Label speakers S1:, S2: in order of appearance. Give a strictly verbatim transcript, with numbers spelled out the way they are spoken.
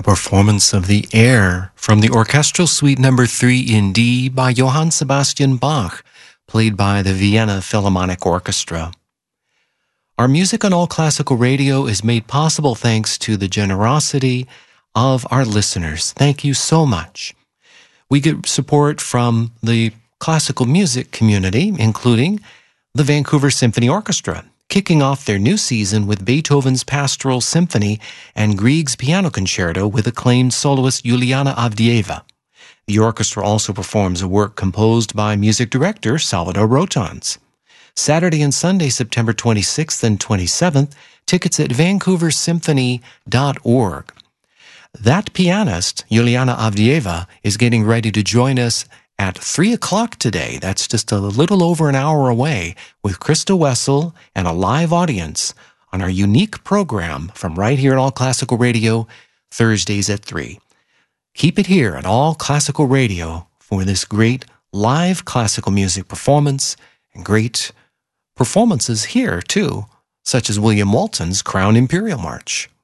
S1: performance of the Air from the Orchestral Suite Number three in D by Johann Sebastian Bach, played by the Vienna Philharmonic Orchestra. Our music on All Classical Radio is made possible thanks to the generosity of our listeners. Thank you so much. We get support from the classical music community, including the Vancouver Symphony Orchestra, kicking off their new season with Beethoven's Pastoral Symphony and Grieg's Piano Concerto with acclaimed soloist Juliana Avdieva. The orchestra also performs a work composed by music director Salvador Rotans. Saturday and Sunday, September twenty-sixth and twenty-seventh, tickets at vancouver symphony dot org. That pianist, Juliana Avdieva, is getting ready to join us at three o'clock today. That's just a little over an hour away, with Krista Wessel and a live audience on our unique program from right here at All Classical Radio, Thursdays at three. Keep it here at All Classical Radio for this great live classical music performance and great performances here, too, such as William Walton's Crown Imperial March.